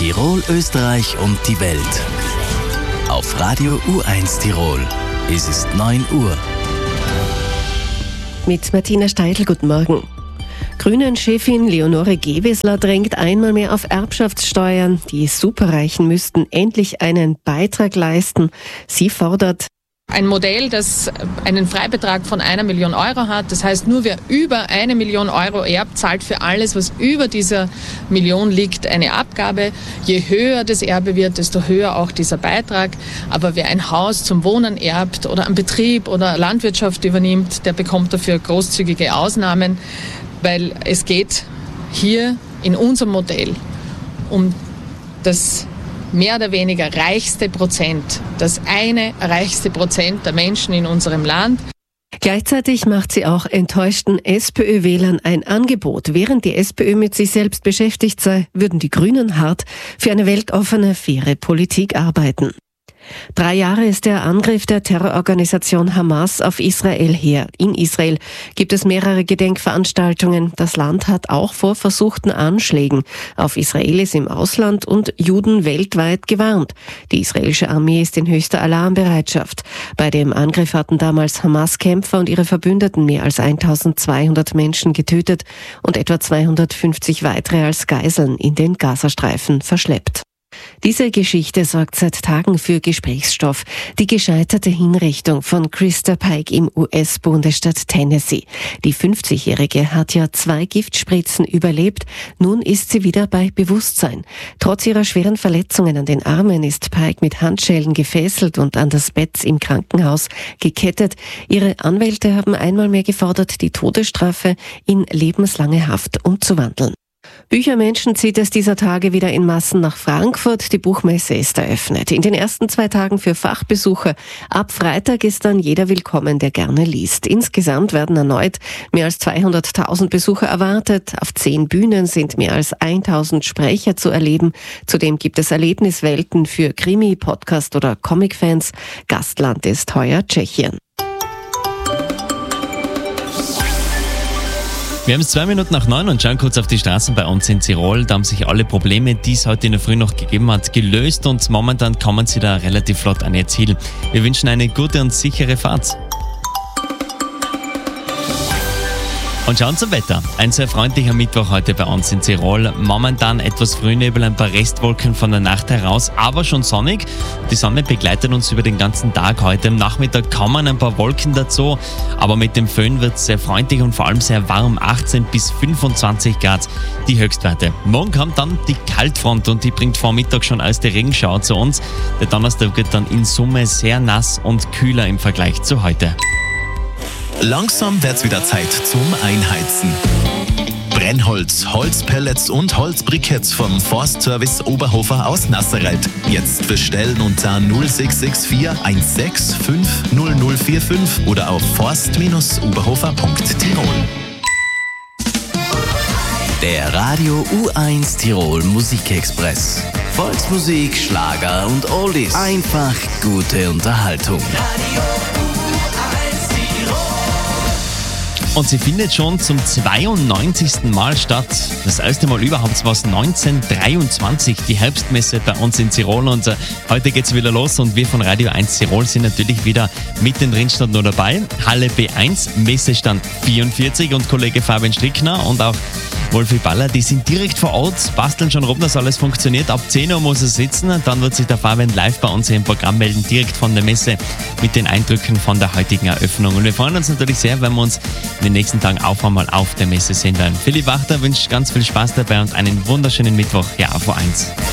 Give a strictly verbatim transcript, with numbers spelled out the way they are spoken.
Tirol, Österreich und die Welt. Auf Radio U eins Tirol. Es ist neun Uhr. Mit Martina Steidl, guten Morgen. Grünen-Chefin Leonore Gewessler drängt einmal mehr auf Erbschaftssteuern. Die Superreichen müssten endlich einen Beitrag leisten. Sie fordert ein Modell, das einen Freibetrag von einer Million Euro hat. Das heißt, nur wer über eine Million Euro erbt, zahlt für alles, was über dieser Million liegt, eine Abgabe. Je höher das Erbe wird, desto höher auch dieser Beitrag. Aber wer ein Haus zum Wohnen erbt oder einen Betrieb oder Landwirtschaft übernimmt, der bekommt dafür großzügige Ausnahmen, weil es geht hier in unserem Modell um das mehr oder weniger reichste Prozent, das eine reichste Prozent der Menschen in unserem Land. Gleichzeitig macht sie auch enttäuschten SPÖ-Wählern ein Angebot. Während die SPÖ mit sich selbst beschäftigt sei, würden die Grünen hart für eine weltoffene, faire Politik arbeiten. Drei Jahre ist der Angriff der Terrororganisation Hamas auf Israel her. In Israel gibt es mehrere Gedenkveranstaltungen. Das Land hat auch vor versuchten Anschlägen auf Israelis im Ausland und Juden weltweit gewarnt. Die israelische Armee ist in höchster Alarmbereitschaft. Bei dem Angriff hatten damals Hamas-Kämpfer und ihre Verbündeten mehr als eintausendzweihundert Menschen getötet und etwa zweihundertfünfzig weitere als Geiseln in den Gazastreifen verschleppt. Diese Geschichte sorgt seit Tagen für Gesprächsstoff. Die gescheiterte Hinrichtung von Krista Pike im U S-Bundesstaat Tennessee. Die fünfzigjährige hat ja zwei Giftspritzen überlebt. Nun ist sie wieder bei Bewusstsein. Trotz ihrer schweren Verletzungen an den Armen ist Pike mit Handschellen gefesselt und an das Bett im Krankenhaus gekettet. Ihre Anwälte haben einmal mehr gefordert, die Todesstrafe in lebenslange Haft umzuwandeln. Büchermenschen zieht es dieser Tage wieder in Massen nach Frankfurt. Die Buchmesse ist eröffnet. In den ersten zwei Tagen für Fachbesucher. Ab Freitag ist dann jeder willkommen, der gerne liest. Insgesamt werden erneut mehr als zweihunderttausend Besucher erwartet. Auf zehn Bühnen sind mehr als tausend Sprecher zu erleben. Zudem gibt es Erlebniswelten für Krimi-, Podcast- oder Comic-Fans. Gastland ist heuer Tschechien. Wir haben es zwei Minuten nach neun und schauen kurz auf die Straßen bei uns in Tirol. Da haben sich alle Probleme, die es heute in der Früh noch gegeben hat, gelöst und momentan kommen sie da relativ flott an ihr Ziel. Wir wünschen eine gute und sichere Fahrt. Und schauen zum Wetter. Ein sehr freundlicher Mittwoch heute bei uns in Tirol. Momentan etwas Frühnebel, ein paar Restwolken von der Nacht heraus, aber schon sonnig. Die Sonne begleitet uns über den ganzen Tag heute. Am Nachmittag kommen ein paar Wolken dazu, aber mit dem Föhn wird es sehr freundlich und vor allem sehr warm. achtzehn bis fünfundzwanzig Grad die Höchstwerte. Morgen kommt dann die Kaltfront und die bringt vor Mittag schon erste Regenschauer zu uns. Der Donnerstag wird dann in Summe sehr nass und kühler im Vergleich zu heute. Langsam wird's wieder Zeit zum Einheizen. Brennholz, Holzpellets und Holzbriketts vom Forstservice Oberhofer aus Nasserreit. Jetzt bestellen unter null sechs sechs vier eins sechs fünf null null vier fünf oder auf forst oberhofer punkt tirol. Der Radio U eins Tirol Musikexpress. Volksmusik, Schlager und Oldies. Einfach gute Unterhaltung. Und sie findet schon zum zweiundneunzigsten Mal statt. Das erste Mal überhaupt war es neunzehnhundertdreiundzwanzig, die Herbstmesse bei uns in Tirol. Und äh, heute geht's wieder los und wir von Radio eins Tirol sind natürlich wieder mittendrin stand nur dabei. Halle B eins, Messestand vierundvierzig und Kollege Fabian Strickner und auch Wolfi Baller, die sind direkt vor Ort, basteln schon rum, dass alles funktioniert. Ab zehn Uhr muss er sitzen, dann wird sich der Fabian live bei uns im Programm melden, direkt von der Messe mit den Eindrücken von der heutigen Eröffnung. Und wir freuen uns natürlich sehr, wenn wir uns in den nächsten Tagen auch einmal auf der Messe sehen werden. Philipp Wachter wünscht ganz viel Spaß dabei und einen wunderschönen Mittwoch hier auf U eins.